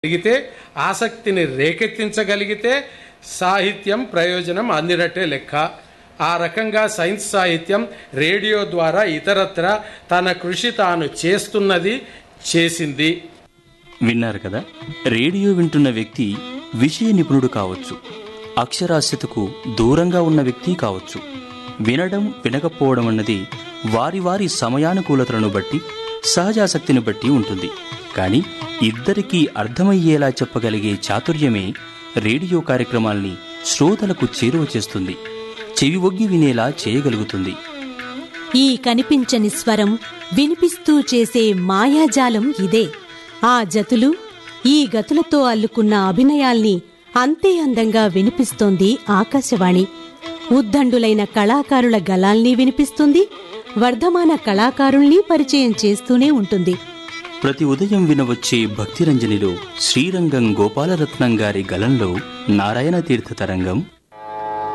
కలిగితే, ఆసక్తిని రేకెత్తించగలిగితే సాహిత్యం ప్రయోజనం అందినట్టే లెక్క. ఆ రకంగా సైన్స్ సాహిత్యం రేడియో ద్వారా ఇతరత్ర తన కృషి తాను చేస్తున్నది, చేసింది. విన్నారు కదా, రేడియో వింటున్న వ్యక్తి విషయ నిపుణుడు కావచ్చు, అక్షరాస్యతకు దూరంగా ఉన్న వ్యక్తి కావచ్చు. వినడం వినకపోవడం అన్నది వారి వారి సమయానుకూలతలను బట్టి, సహజాసక్తిని బట్టి ఉంటుంది. కానీ ఇద్దరికీ అర్థమయ్యేలా చెప్పగలిగే చాతుర్యమే రేడియో కార్యక్రమాల్ని శ్రోతలకు చేరువ చేస్తుంది, చెవి ఒగ్గి వినేలా చేయగలుగుతుంది. ఈ కనిపించని స్వరం వినిపిస్తూ చేసే మాయాజాలం ఇదే. ఆ జతులు, ఈ గతులతో అల్లుకున్న అభినయాల్ని అంతే అందంగా వినిపిస్తోంది ఆకాశవాణి. ఉద్దండులైన కళాకారుల గళాల్ని వినిపిస్తుంది, వర్ధమాన కళాకారుల్ని పరిచయం చేస్తూనే ఉంటుంది. ప్రతి ఉదయం వినవచ్చే భక్తిరంజనిలో శ్రీరంగం గోపాలరత్నం గారి గళంలో నారాయణ తీర్థ తరంగం